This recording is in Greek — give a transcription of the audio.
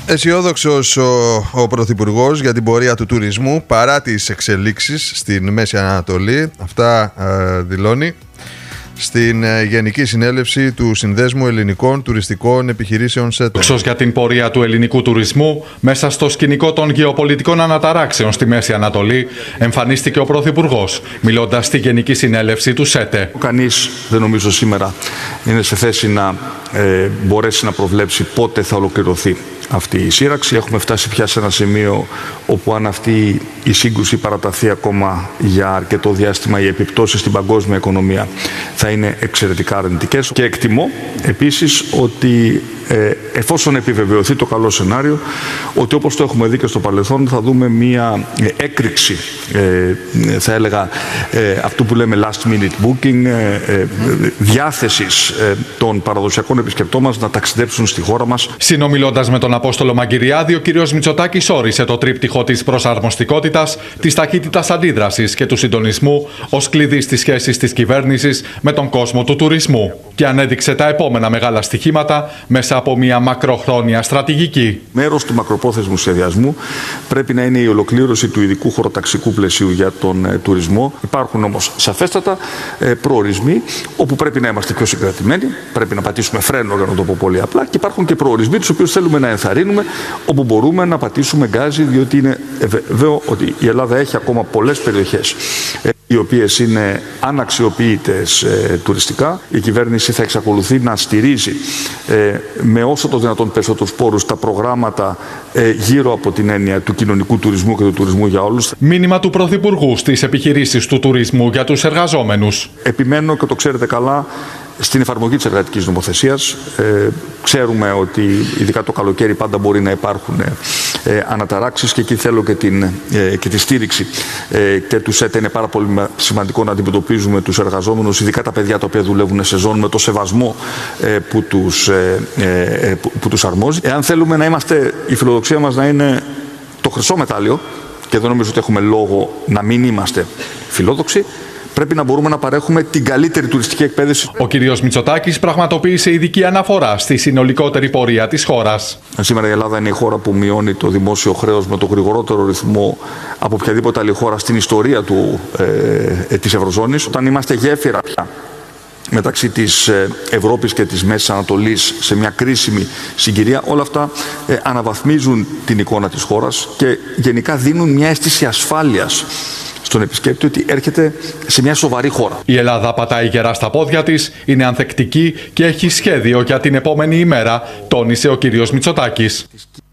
Αισιόδοξος ο Πρωθυπουργός για την πορεία του τουρισμού παρά τις εξελίξεις στην Μέση Ανατολή. Αυτά δηλώνει στην Γενική Συνέλευση του Συνδέσμου Ελληνικών Τουριστικών Επιχειρήσεων ΣΕΤΕ. Για την πορεία του ελληνικού τουρισμού μέσα στο σκηνικό των γεωπολιτικών αναταράξεων στη Μέση Ανατολή, εμφανίστηκε ο Πρωθυπουργός, μιλώντας στη Γενική Συνέλευση του ΣΕΤΕ. Κανείς δεν νομίζω σήμερα είναι σε θέση να μπορέσει να προβλέψει πότε θα ολοκληρωθεί αυτή η σύραξη. Έχουμε φτάσει πια σε ένα σημείο όπου αν αυτή η σύγκρουση παραταθεί ακόμα για αρκετό διάστημα, οι επιπτώσεις στην παγκόσμια οικονομία θα είναι εξαιρετικά αρνητικές. Και εκτιμώ επίσης ότι εφόσον επιβεβαιωθεί το καλό σενάριο, ότι όπως το έχουμε δει και στο παρελθόν θα δούμε μία έκρηξη, θα έλεγα αυτού που λέμε last minute booking, διάθεσης των παραδοσιακών επισκεπτών μας να ταξιδέψουν στη χώρα μας. Συνομιλώντας με τον Απόστολο Μαγκυριάδη, ο κ. Μητσοτάκης όρισε το τρίπτυχο της προσαρμοστικότητας, της ταχύτητας αντίδρασης και του συντονισμού ως κλειδί στις σχέσεις της κυβέρνησης με τον κόσμο του τουρισμού και ανέδειξε τα επόμενα μεγάλα στοιχήματα μέσα από μια μακροχρόνια στρατηγική. Μέρος του μακροπρόθεσμου σχεδιασμού πρέπει να είναι η ολοκλήρωση του ειδικού χωροταξικού πλαισίου για τον τουρισμό. Υπάρχουν όμως σαφέστατα προορισμοί όπου πρέπει να είμαστε πιο συγκρατημένοι, πρέπει να πατήσουμε φρένο, για να το πω πολύ απλά, και υπάρχουν και προορισμοί τους οποίους θέλουμε να ενθαρρύνουμε, όπου μπορούμε να πατήσουμε γκάζι, διότι είναι βέβαιο ότι η Ελλάδα έχει ακόμα πολλές περιοχές οι οποίες είναι αναξιοποιητές τουριστικά. Η κυβέρνηση θα εξακολουθεί να στηρίζει με όσο το δυνατόν περισσότερους πόρους τα προγράμματα γύρω από την έννοια του κοινωνικού τουρισμού και του τουρισμού για όλους. Μήνυμα του Πρωθυπουργού στις επιχειρήσεις του τουρισμού για τους εργαζόμενους. Επιμένω, και το ξέρετε καλά, στην εφαρμογή της εργατικής νομοθεσίας. Ξέρουμε ότι ειδικά το καλοκαίρι πάντα μπορεί να υπάρχουν αναταράξεις και εκεί θέλω και τη στήριξη και του ΣΕΤΕ. Είναι πάρα πολύ σημαντικό να αντιμετωπίζουμε τους εργαζόμενους, ειδικά τα παιδιά τα οποία δουλεύουν σεζόν, με το σεβασμό που τους αρμόζει. Εάν θέλουμε να είμαστε, η φιλοδοξία μας να είναι το χρυσό μετάλλιο, και δεν νομίζω ότι έχουμε λόγο να μην είμαστε φιλόδοξοι, πρέπει να μπορούμε να παρέχουμε την καλύτερη τουριστική εκπαίδευση. Ο κ. Μητσοτάκης πραγματοποίησε ειδική αναφορά στη συνολικότερη πορεία της χώρας. Σήμερα η Ελλάδα είναι η χώρα που μειώνει το δημόσιο χρέος με το γρηγορότερο ρυθμό από οποιαδήποτε άλλη χώρα στην ιστορία της Ευρωζώνης. Όταν είμαστε γέφυρα πια μεταξύ της Ευρώπης και της Μέσης Ανατολής σε μια κρίσιμη συγκυρία, όλα αυτά αναβαθμίζουν την εικόνα της χώρας και γενικά δίνουν μια αίσθηση ασφάλειας στον επισκέπτη ότι έρχεται σε μια σοβαρή χώρα. Η Ελλάδα πατάει γερά στα πόδια της, είναι ανθεκτική και έχει σχέδιο για την επόμενη ημέρα, τόνισε ο κ. Μητσοτάκης.